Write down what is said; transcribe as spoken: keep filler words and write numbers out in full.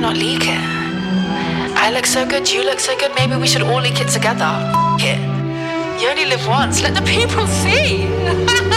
not leak it? I look so good, you look so good, maybe we should all leak it together. F it. You only live once, let the people see.